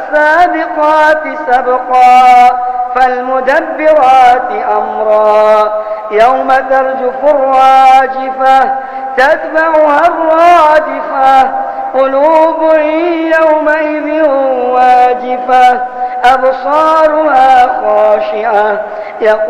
فالسابقات سبقا فالمدبرات أمرا يوم ترجف الراجفة تتبعها الرادفة قلوب يومئذ واجفة أبصارها خاشعة